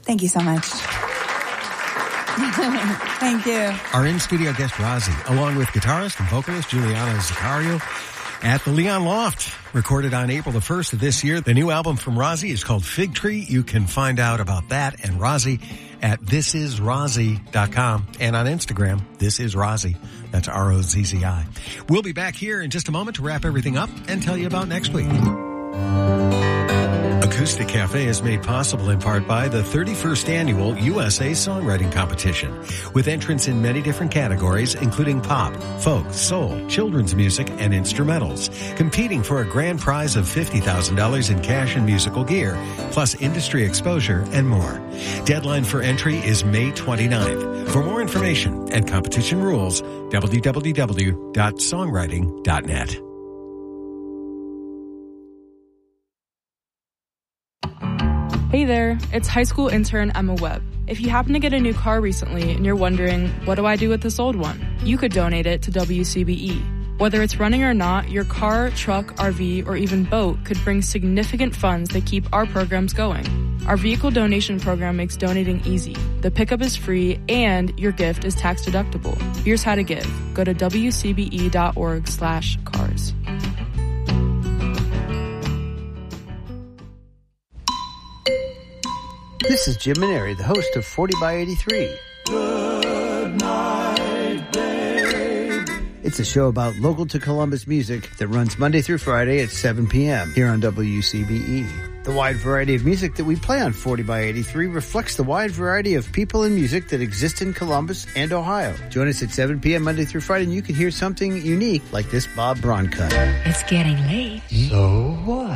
Thank you so much. Thank you. Our in-studio guest, Rozzy, along with guitarist and vocalist Juliana Zaccario at the Leon Loft, recorded on April the 1st of this year. The new album from Rozzy is called Fig Tree. You can find out about that and Rozzy at thisisrozzy.com and on Instagram, thisisrozzy. That's R-O-Z-Z-I. We'll be back here in just a moment to wrap everything up and tell you about next week. Acoustic Cafe is made possible in part by the 31st Annual USA Songwriting Competition, with entrants in many different categories, including pop, folk, soul, children's music, and instrumentals, competing for a grand prize of $50,000 in cash and musical gear, plus industry exposure and more. Deadline for entry is May 29th. For more information and competition rules, www.songwriting.net. Hey there, it's high school intern Emma Webb. If you happen to get a new car recently and you're wondering, what do I do with this old one? You could donate it to WCBE. Whether it's running or not, your car, truck, RV, or even boat could bring significant funds that keep our programs going. Our vehicle donation program makes donating easy. The pickup is free and your gift is tax deductible. Here's how to give. Go to wcbe.org/cars. This is Jim Maneri, the host of 40 by 83. Good night, babe. It's a show about local to Columbus music that runs Monday through Friday at 7 p.m. here on WCBE. The wide variety of music that we play on 40 by 83 reflects the wide variety of people and music that exist in Columbus and Ohio. Join us at 7 p.m. Monday through Friday and you can hear something unique like this Bob Braun cut. It's getting late. So what?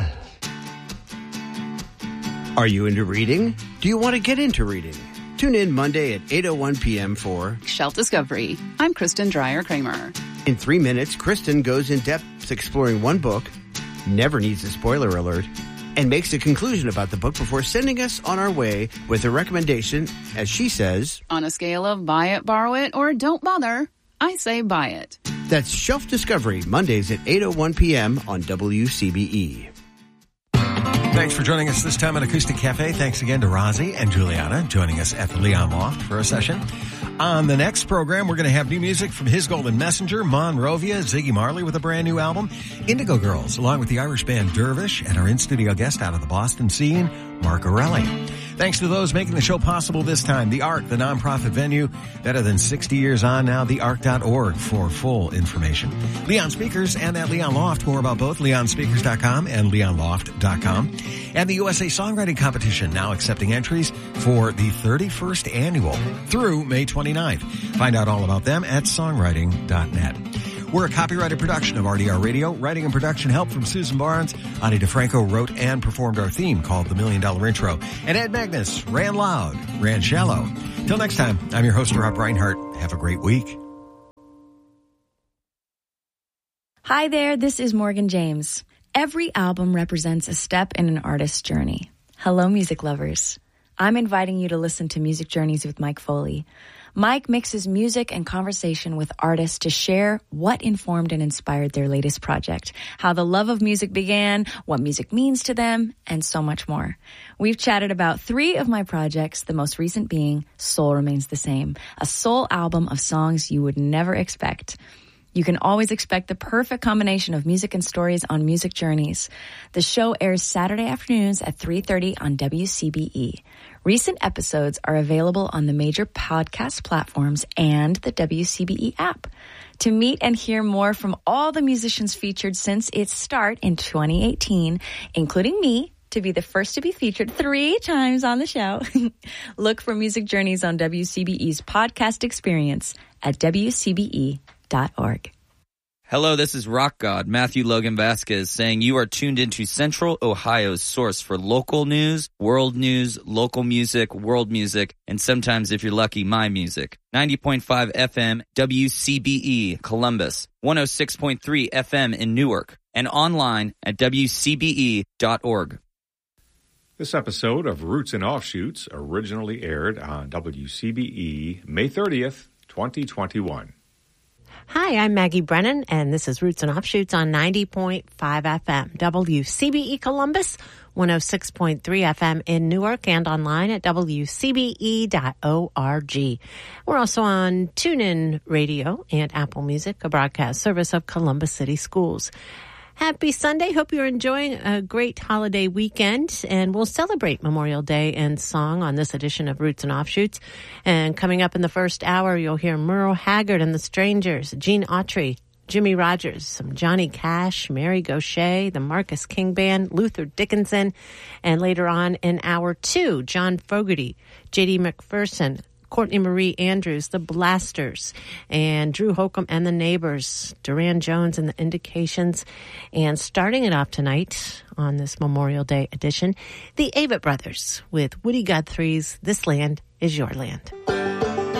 Are you into reading? Do you want to get into reading? Tune in Monday at 8:01 p.m. for Shelf Discovery. I'm Kristen Dreyer-Kramer. In 3 minutes, Kristen goes in depth exploring one book, never needs a spoiler alert, and makes a conclusion about the book before sending us on our way with a recommendation, as she says, on a scale of buy it, borrow it, or don't bother, I say buy it. That's Shelf Discovery, Mondays at 8:01 p.m. on WCBE. Thanks for joining us this time at Acoustic Cafe. Thanks again to Rozzy and Juliana joining us at the Leon Loft for a session. On the next program, we're going to have new music from His Golden Messenger, Monrovia, Ziggy Marley with a brand new album, Indigo Girls, along with the Irish band Dervish, and our in-studio guest out of the Boston scene, Mark Orelli. Thanks to those making the show possible this time. The Ark, the nonprofit venue, better than 60 years on now, theark.org for full information. Leon Speakers and at Leon Loft, more about both, leonspeakers.com and leonloft.com. And the USA Songwriting Competition, now accepting entries for the 31st annual through May 29th. Find out all about them at songwriting.net. We're a copyrighted production of RDR Radio. Writing and production help from Susan Barnes. Ani DeFranco wrote and performed our theme called The $1 Million Intro. And Ed Magnus ran loud, ran shallow. Till next time, I'm your host, Rob Reinhart. Have a great week. Hi there, this is Morgan James. Every album represents a step in an artist's journey. Hello, music lovers. I'm inviting you to listen to Music Journeys with Mike Foley. Mike mixes music and conversation with artists to share what informed and inspired their latest project, how the love of music began, what music means to them, and so much more. We've chatted about 3 of my projects, the most recent being Soul Remains the Same, a soul album of songs you would never expect. You can always expect the perfect combination of music and stories on Music Journeys. The show airs Saturday afternoons at 3:30 on WCBE. Recent episodes are available on the major podcast platforms and the WCBE app. To meet and hear more from all the musicians featured since its start in 2018, including me, to be the first to be featured 3 times on the show, look for Music Journeys on WCBE's podcast experience at WCBE.org. Hello, this is Rock God, Matthew Logan Vasquez, saying you are tuned into Central Ohio's source for local news, world news, local music, world music, and sometimes, if you're lucky, my music. 90.5 FM, WCBE, Columbus. 106.3 FM in Newark. And online at WCBE.org. This episode of Roots and Offshoots originally aired on WCBE May 30th, 2021. Hi, I'm Maggie Brennan, and this is Roots and Offshoots on 90.5 FM, WCBE Columbus, 106.3 FM in Newark, and online at WCBE.org. We're also on TuneIn Radio and Apple Music, a broadcast service of Columbus City Schools. Happy Sunday. Hope you're enjoying a great holiday weekend, and we'll celebrate Memorial Day in song on this edition of Roots and Offshoots. And coming up in the first hour, you'll hear Merle Haggard and the Strangers, Gene Autry, Jimmy Rogers, some Johnny Cash, Mary Gauthier, the Marcus King Band, Luther Dickinson, and later on in hour 2, John Fogerty, J.D. McPherson, Courtney Marie Andrews, the Blasters, and Drew Holcomb and the Neighbors, Duran Jones and the Indications, and starting it off tonight on this Memorial Day edition, the Avett Brothers with Woody Guthrie's This Land Is Your Land.